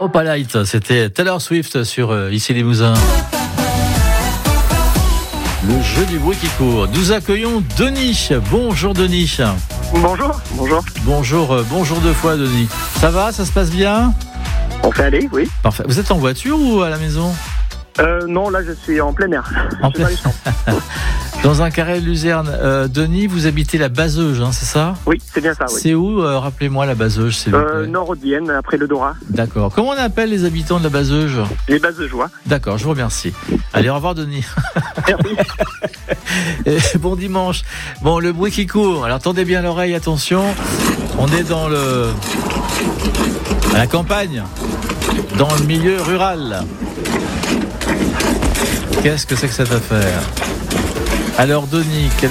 Opalite, c'était Taylor Swift sur Ici Limousin. Le jeu du bruit qui court. Nous accueillons Denis. Bonjour Denis. Bonjour deux fois Denis. Ça va, ça se passe bien ? On fait aller, oui. Parfait. Vous êtes en voiture ou à la maison ? Non, là je suis en plein air. Dans un carré de luzerne. Denis, vous habitez la Bazeuge, c'est ça ? Oui, c'est bien ça, oui. C'est où, rappelez-moi, la Bazeuge, s'il vous plaît. Nord-Audienne, après le Dora. D'accord. Comment on appelle les habitants de la Bazeuge ? Les Bazeugeois. D'accord, je vous remercie. Allez, au revoir Denis. Merci. Et bon dimanche. Bon, le bruit qui court. Alors tendez bien l'oreille, attention. On est à la campagne, dans le milieu rural. Qu'est-ce que c'est que cette affaire ? Alors Denis, quel